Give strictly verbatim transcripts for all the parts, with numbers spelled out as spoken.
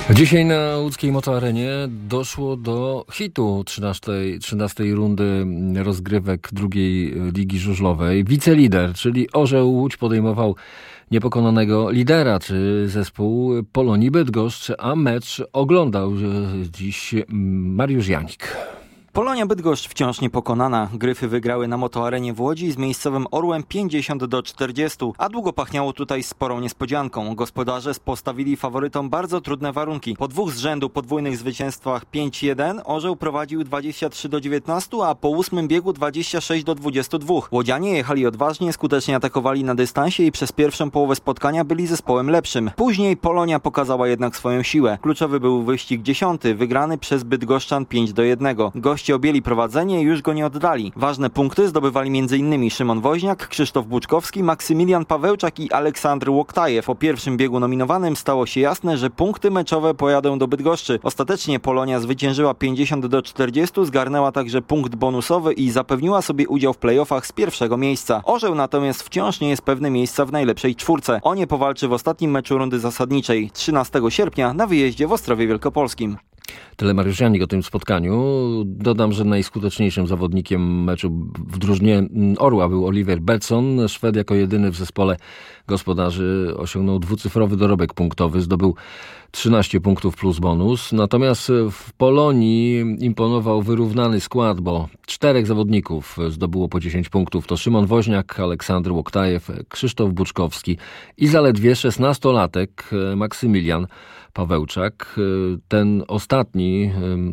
Dzisiaj na łódzkiej Motoarenie doszło do hitu trzynastej, trzynastej rundy rozgrywek drugiej Ligi Żużlowej. Wicelider, czyli Orzeł Łódź, podejmował niepokonanego lidera, czy zespół Polonii Bydgoszcz, a mecz oglądał dziś Mariusz Janik. Polonia Bydgoszcz wciąż niepokonana. Gryfy wygrały na Motoarenie w Łodzi z miejscowym Orłem pięćdziesiąt do czterdziestu, a długo pachniało tutaj sporą niespodzianką. Gospodarze postawili faworytom bardzo trudne warunki. Po dwóch z rzędu podwójnych zwycięstwach pięć jeden Orzeł prowadził dwadzieścia trzy do dziewiętnastu, a po ósmym biegu dwadzieścia sześć do dwudziestu dwóch. Łodzianie jechali odważnie, skutecznie atakowali na dystansie i przez pierwszą połowę spotkania byli zespołem lepszym. Później Polonia pokazała jednak swoją siłę. Kluczowy był wyścig dziesiąty, wygrany przez bydgoszczan pięć do jednego. Goście objęli prowadzenie i już go nie oddali. Ważne punkty zdobywali m.in. Szymon Woźniak, Krzysztof Buczkowski, Maksymilian Pawełczak i Aleksandr Łoktajew. Po pierwszym biegu nominowanym stało się jasne, że punkty meczowe pojadą do Bydgoszczy. Ostatecznie Polonia zwyciężyła pięćdziesiąt do czterdziestu, zgarnęła także punkt bonusowy i zapewniła sobie udział w play-offach z pierwszego miejsca. Orzeł natomiast wciąż nie jest pewny miejsca w najlepszej czwórce. O nie powalczy w ostatnim meczu rundy zasadniczej trzynastego sierpnia na wyjeździe w Ostrowie Wielkopolskim. Tyle Mariusz Janik o tym spotkaniu. Dodam, że najskuteczniejszym zawodnikiem meczu w drużynie Orła był Oliver Betson. Szwed jako jedyny w zespole gospodarzy osiągnął dwucyfrowy dorobek punktowy. Zdobył trzynaście punktów plus bonus. Natomiast w Polonii imponował wyrównany skład, bo czterech zawodników zdobyło po dziesięć punktów. To Szymon Woźniak, Aleksander Łoktajew, Krzysztof Buczkowski i zaledwie szesnastolatek Maksymilian Pawełczak. Ten ostatni,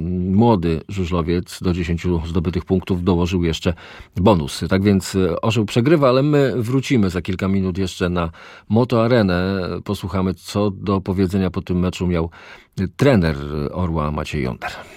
młody żużlowiec do dziesięciu zdobytych punktów dołożył jeszcze bonus. Tak więc Orzeł przegrywa, ale my wrócimy za kilka minut jeszcze na Motoarenę. Posłuchamy, co do powiedzenia po tym meczu miał trener Orła Maciej Jonder.